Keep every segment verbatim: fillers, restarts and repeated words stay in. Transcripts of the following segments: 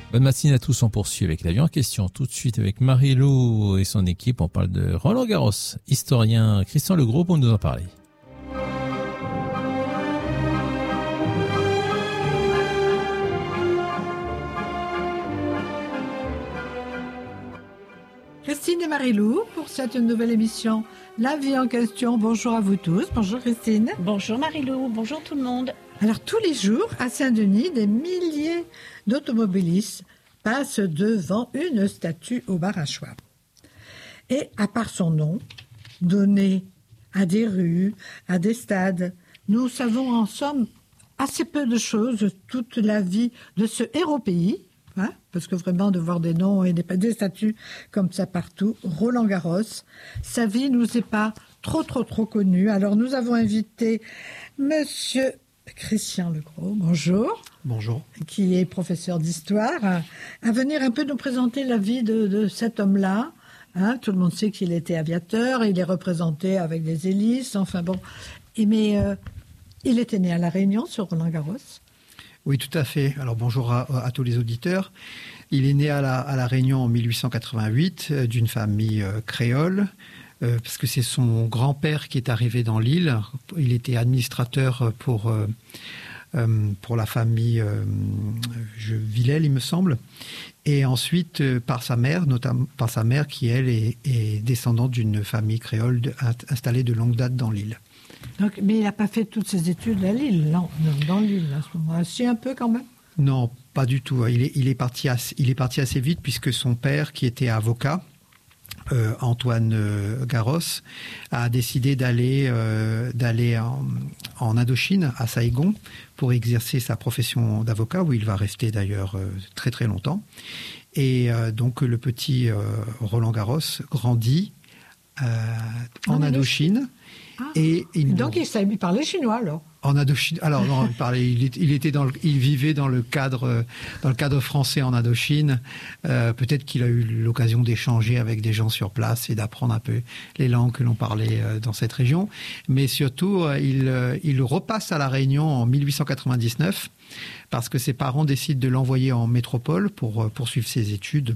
Bonne matinée à tous, on poursuit avec l'avion en question. Tout de suite avec Marie-Lou et son équipe, on parle de Roland Garros. Historien Christian Legros pour nous en parler. Christine et Marie-Lou pour cette nouvelle émission La vie en question. Bonjour à vous tous. Bonjour Christine. Bonjour Marie-Lou, bonjour tout le monde. Alors tous les jours à Saint-Denis, des milliers d'automobilistes passent devant une statue au bar à Schwab. Et à part son nom, donné à des rues, à des stades, nous savons en somme assez peu de choses, toute la vie de ce héros pays. Hein, parce que vraiment, de voir des noms et des, des statues comme ça partout, Roland Garros, sa vie nous est pas trop, trop, trop connue. Alors, nous avons invité Monsieur Christian Legros, bonjour. Bonjour. Qui est professeur d'histoire, à, à venir un peu nous présenter la vie de, de cet homme-là. Hein, tout le monde sait qu'il était aviateur, il est représenté avec des hélices, enfin bon. Et, mais euh, il était né à La Réunion, sur Roland Garros. Oui, tout à fait. Alors bonjour à, à tous les auditeurs. Il est né à La, à la Réunion en mille huit cent quatre-vingt-huit euh, d'une famille euh, créole, euh, parce que c'est son grand-père qui est arrivé dans l'île. Il était administrateur pour, euh, euh, pour la famille euh, je, Villèle, il me semble. Et ensuite, euh, par sa mère, notamment par sa mère qui, elle, est, est descendante d'une famille créole de, installée de longue date dans l'île. Donc, mais il n'a pas fait toutes ses études à Lille, non, non dans l'île à ce moment-là. Si, un peu quand même. Non, pas du tout. Il est, il est, parti, assez, il est parti assez vite puisque son père, qui était avocat, euh, Antoine euh, Garros, a décidé d'aller, euh, d'aller en, en Indochine, à Saïgon, pour exercer sa profession d'avocat, où il va rester d'ailleurs euh, très très longtemps. Et euh, donc le petit euh, Roland Garros grandit euh, en Indochine. Ah, et il donc il savait parler chinois alors. En Indochine. Alors non, il parlait. Il, il était dans. Le, il vivait dans le cadre dans le cadre français en Indochine. Euh, peut-être qu'il a eu l'occasion d'échanger avec des gens sur place et d'apprendre un peu les langues que l'on parlait euh, dans cette région. Mais surtout, euh, il euh, il repasse à La Réunion en mille huit cent quatre-vingt-dix-neuf parce que ses parents décident de l'envoyer en métropole pour euh, poursuivre ses études.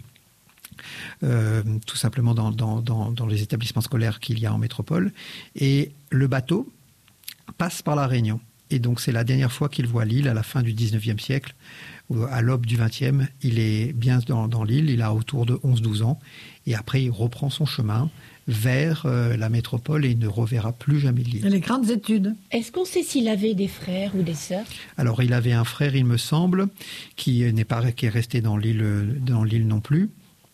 Euh, tout simplement dans, dans, dans, dans les établissements scolaires qu'il y a en métropole. Et le bateau passe par La Réunion. Et donc c'est la dernière fois qu'il voit l'île à la fin du dix-neuvième siècle. À l'aube du vingtième, il est bien dans, dans l'île, il a autour de onze douze ans. Et après, il reprend son chemin vers euh, la métropole et il ne reverra plus jamais l'île. Et les grandes études. Est-ce qu'on sait s'il avait des frères ou des sœurs ? Alors, il avait un frère, il me semble, qui n'est pas qui est resté dans l'île, dans l'île non plus.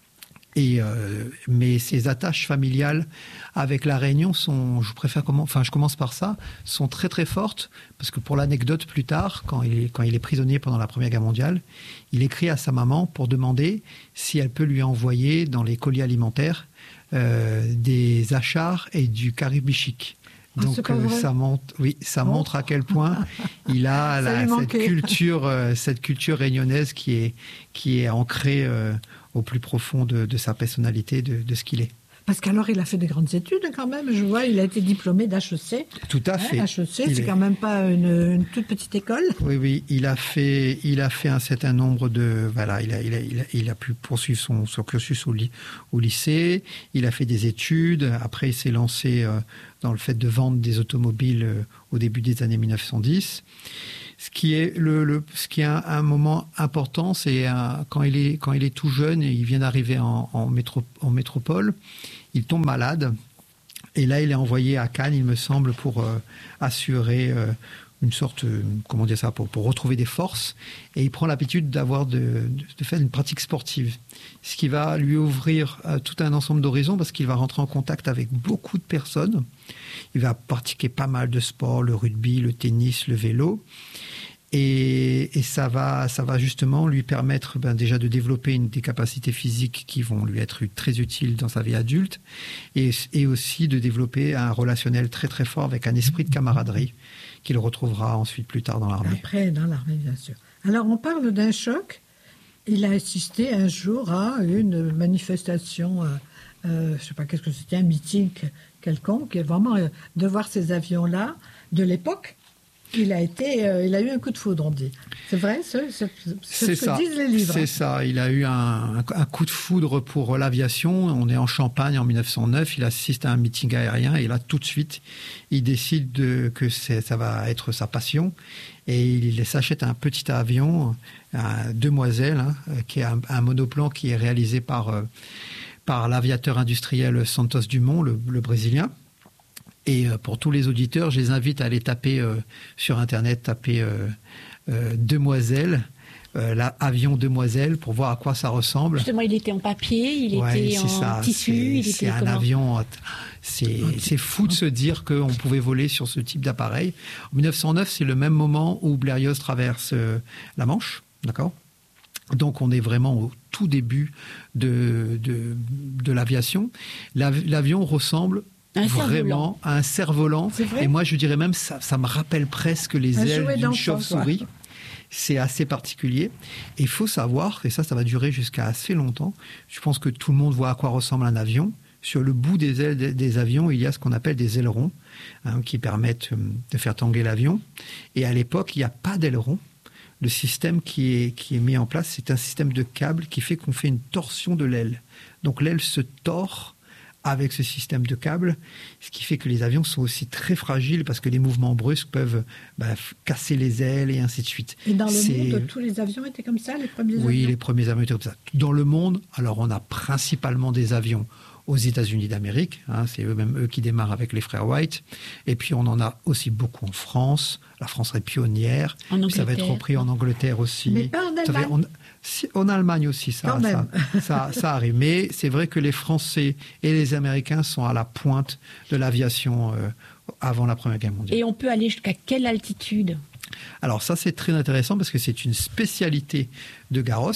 Et euh, mais ses attaches familiales avec La Réunion sont, je préfère comment, enfin je commence par ça, sont très très fortes parce que pour l'anecdote plus tard, quand il est, quand il est prisonnier pendant la Première Guerre mondiale, il écrit à sa maman pour demander si elle peut lui envoyer dans les colis alimentaires euh, des achars et du caribichique. Ah, donc euh, ça montre, oui, ça oh. montre à quel point il a la, cette culture, euh, cette culture réunionnaise qui est qui est ancrée euh, au plus profond de, de sa personnalité, de, de ce qu'il est. Parce qu'alors, il a fait des grandes études quand même. Je vois, il a été diplômé d'H E C. Tout à fait. Hein, H E C, il c'est est... quand même pas une, une toute petite école. Oui, oui. Il a fait, il a fait un certain nombre de... Voilà, il a, il a, il a, il a pu poursuivre son, son cursus au, li, au lycée. Il a fait des études. Après, il s'est lancé euh, dans le fait de vendre des automobiles euh, au début des années mille neuf cent dix. Ce qui est le, le ce qui est un, un moment important, c'est un, quand il est quand il est tout jeune et il vient d'arriver en, en, métro, en métropole, il tombe malade et là il est envoyé à Cannes, il me semble, pour euh, assurer euh, une sorte, euh, comment dire ça, pour, pour retrouver des forces, et il prend l'habitude d'avoir de, de, de faire une pratique sportive, ce qui va lui ouvrir euh, tout un ensemble d'horizons parce qu'il va rentrer en contact avec beaucoup de personnes. Il va pratiquer pas mal de sports, le rugby, le tennis, le vélo. Et, et ça va, ça va justement lui permettre ben, déjà de développer une, des capacités physiques qui vont lui être très utiles dans sa vie adulte, et, et aussi de développer un relationnel très très fort avec un esprit de camaraderie qu'il retrouvera ensuite plus tard dans l'armée. Après, dans l'armée, bien sûr. Alors, on parle d'un choc. Il a assisté un jour à une manifestation, euh, euh, je ne sais pas qu'est-ce que c'était, un meeting quelconque, et vraiment euh, de voir ces avions-là de l'époque. Il a été, euh, il a eu un coup de foudre, on dit. C'est vrai, c'est, c'est, c'est ce que ça. disent les livres. C'est ça. Il a eu un, un coup de foudre pour l'aviation. On est en Champagne en mille neuf cent neuf. Il assiste à un meeting aérien et là, tout de suite, il décide de, que c'est, ça va être sa passion et il s'achète un petit avion, un Demoiselle, hein, qui est un, un monoplan qui est réalisé par euh, par l'aviateur industriel Santos Dumont, le, le Brésilien. Et pour tous les auditeurs, je les invite à aller taper euh, sur Internet, taper euh, euh, Demoiselle, euh, l'avion Demoiselle, pour voir à quoi ça ressemble. Justement, il était en papier, il ouais, était en ça, tissu. C'est, il c'est était un comment avion. C'est, c'est fou de se dire qu'on pouvait voler sur ce type d'appareil. En mille neuf cent neuf, c'est le même moment où Blériot traverse euh, la Manche, d'accord ? Donc on est vraiment au tout début de, de, de l'aviation. L'avion ressemble un vraiment à un cerf-volant. Et moi je dirais même ça, ça me rappelle presque les un ailes d'une chauve-souris. C'est assez particulier. Et il faut savoir, et ça, ça va durer jusqu'à assez longtemps, je pense que tout le monde voit à quoi ressemble un avion. Sur le bout des ailes des, des avions, il y a ce qu'on appelle des ailerons, hein, qui permettent de faire tanguer l'avion. Et à l'époque, il n'y a pas d'ailerons. Le système qui est, qui est mis en place, c'est un système de câbles qui fait qu'on fait une torsion de l'aile. Donc l'aile se tord avec ce système de câbles, ce qui fait que les avions sont aussi très fragiles parce que les mouvements brusques peuvent bah, casser les ailes et ainsi de suite. Et dans le c'est... monde, tous les avions étaient comme ça, les premiers oui, avions ? Oui, les premiers avions étaient comme ça. Dans le monde, alors on a principalement des avions aux États-Unis d'Amérique, hein, c'est eux-mêmes eux qui démarrent avec les frères White, et puis on en a aussi beaucoup en France. La France est pionnière, puis ça va être repris en Angleterre aussi. Mais pas en Allemagne. On, si, en Allemagne aussi, ça, ça, ça, ça arrive. Mais c'est vrai que les Français et les Américains sont à la pointe de l'aviation euh, avant la Première Guerre mondiale. Et on peut aller jusqu'à quelle altitude ? Alors ça, c'est très intéressant parce que c'est une spécialité de Garros.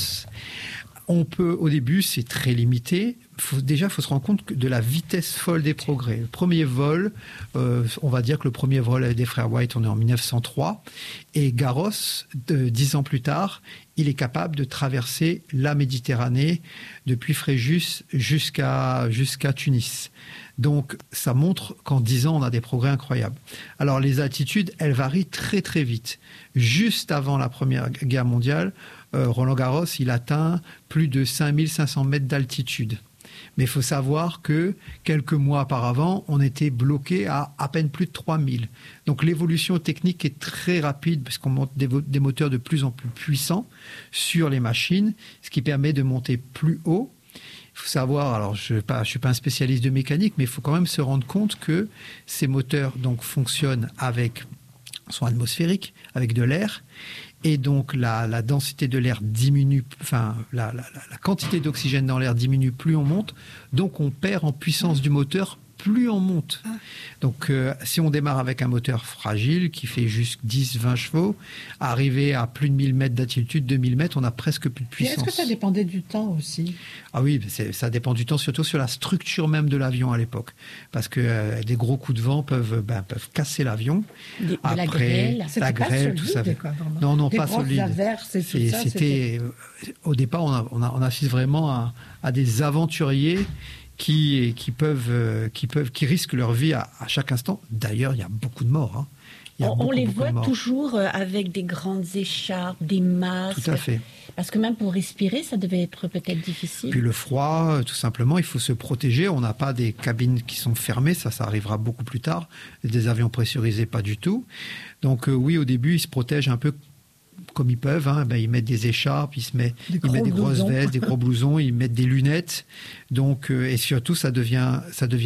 On peut, au début, c'est très limité. Faut, déjà, il faut se rendre compte de la vitesse folle des progrès. Le premier vol, euh, on va dire que le premier vol des frères White, on est en mille neuf cent trois. Et Garros, de, dix ans plus tard, il est capable de traverser la Méditerranée depuis Fréjus jusqu'à, jusqu'à Tunis. Donc, ça montre qu'en dix ans, on a des progrès incroyables. Alors, les altitudes, elles varient très, très vite. Juste avant la Première Guerre mondiale, euh, Roland Garros, il atteint plus de cinq mille cinq cents mètres d'altitude. Mais il faut savoir que quelques mois auparavant, on était bloqué à à peine plus de trois mille. Donc l'évolution technique est très rapide parce qu'on monte des, des moteurs de plus en plus puissants sur les machines, ce qui permet de monter plus haut. Il faut savoir, alors je ne suis pas un spécialiste de mécanique, mais il faut quand même se rendre compte que ces moteurs donc, fonctionnent avec, sont atmosphériques, avec de l'air. Et donc la, la densité de l'air diminue, enfin la, la, la quantité d'oxygène dans l'air diminue plus on monte, donc on perd en puissance du moteur plus on monte. Donc euh, si on démarre avec un moteur fragile qui fait juste dix à vingt chevaux, arriver à plus de mille mètres d'altitude, deux mille mètres, on a presque plus de puissance. Et est-ce que ça dépendait du temps aussi ? Ah oui, c'est, ça dépend du temps, surtout sur la structure même de l'avion à l'époque. Parce que euh, des gros coups de vent peuvent, ben, peuvent casser l'avion. De, de Après, la grêle. C'était la pas grêle, solide, tout ça. Quoi, non, non, des pas solide. Averses et tout c'est, ça, c'était, c'était... Au départ, on, a, on, a, on assiste vraiment à, à des aventuriers qui, qui, peuvent, qui, peuvent, qui risquent leur vie à, à chaque instant. D'ailleurs, il y a beaucoup de morts. Hein. Il y a on beaucoup, les beaucoup voit de morts. toujours avec des grandes écharpes, des masques. Tout à fait. Parce que même pour respirer, ça devait être peut-être difficile. Puis le froid, tout simplement, il faut se protéger. On n'a pas des cabines qui sont fermées, ça, ça arrivera beaucoup plus tard. Des avions pressurisés, pas du tout. Donc euh, oui, au début, ils se protègent un peu comme ils peuvent. Hein. Ben, ils mettent des écharpes, ils, se mettent, des, ils mettent des grosses blousons. vestes, des gros blousons, ils mettent des lunettes. Donc, euh, et surtout, ça devient, ça devient